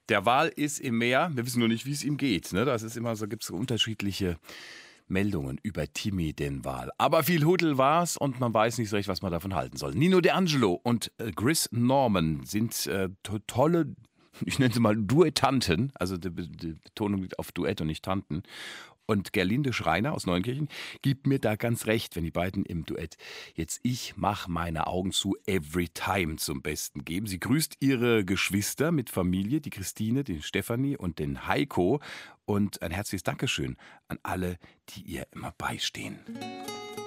Der Wal ist im Meer, wir wissen nur nicht, wie es ihm geht. Ne? Das ist immer so, gibt es so unterschiedliche Meldungen über Timmy den Wal. Aber viel Huddel war's und man weiß nicht so recht, was man davon halten soll. Nino D'Angelo und Chris Norman sind tolle, ich nenne sie mal Duettanten, also die Betonung liegt auf Duett und nicht Tanten. Und Gerlinde Schreiner aus Neunkirchen gibt mir da ganz recht, wenn die beiden im Duett jetzt Ich mach meine Augen zu Every Time zum Besten geben. Sie grüßt ihre Geschwister mit Familie, die Christine, den Stefanie und den Heiko. Und ein herzliches Dankeschön an alle, die ihr immer beistehen.